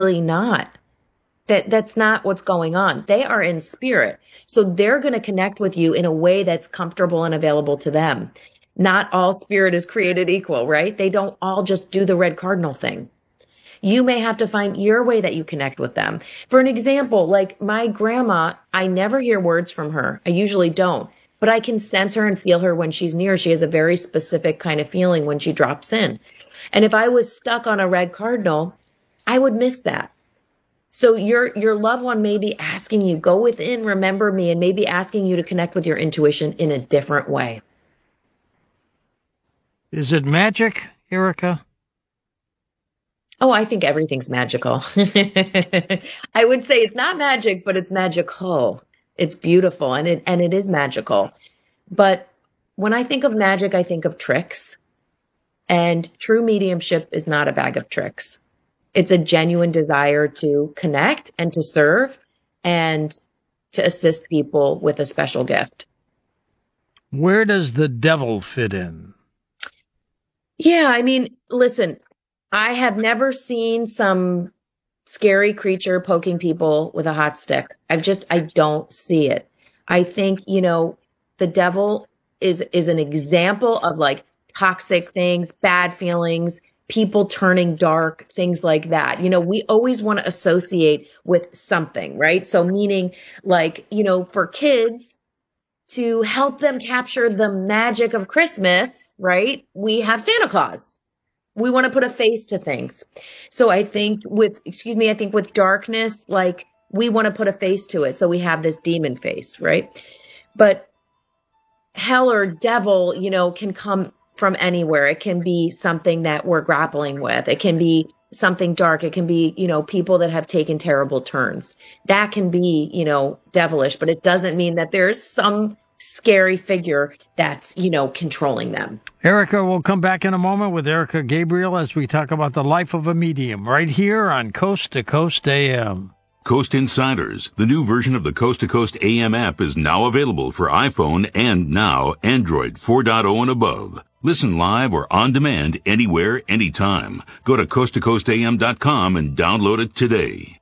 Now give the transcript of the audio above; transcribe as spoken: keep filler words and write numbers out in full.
really not. That that's not what's going on. They are in spirit. So they're going to connect with you in a way that's comfortable and available to them. Not all spirit is created equal, right? They don't all just do the red cardinal thing. You may have to find your way that you connect with them. For an example, like my grandma, I never hear words from her. I usually don't, but I can sense her and feel her when she's near. She has a very specific kind of feeling when she drops in. And if I was stuck on a red cardinal, I would miss that. So your your loved one may be asking you, go within, remember me, and maybe asking you to connect with your intuition in a different way. Is it magic, Erica? Oh, I think everything's magical. I would say it's not magic, but it's magical. It's beautiful, and it and it is magical. But when I think of magic, I think of tricks. And true mediumship is not a bag of tricks. It's a genuine desire to connect and to serve and to assist people with a special gift. Where does the devil fit in? Yeah, I mean, listen, I have never seen some scary creature poking people with a hot stick. I've just, I don't see it. I think, you know, the devil is, is an example of like toxic things, bad feelings, people turning dark, things like that. You know, we always want to associate with something, right? So meaning like, you know, for kids to help them capture the magic of Christmas, right? We have Santa Claus. We want to put a face to things. So I think with, excuse me, I think with darkness, like we want to put a face to it. So we have this demon face, right? But hell or devil, you know, can come from anywhere. It can be something that we're grappling with. It can be something dark. It can be, you know, people that have taken terrible turns. That can be, you know, devilish, but it doesn't mean that there's some scary figure that's, you know, controlling them. Erica, we'll come back in a moment with Erica Gabriel as we talk about the life of a medium right here on Coast to Coast A M. Coast Insiders, the new version of the Coast to Coast A M app, is now available for iPhone and now Android four point oh and above. Listen live or on demand anywhere, anytime. Go to coast to coast a m dot com and download it today.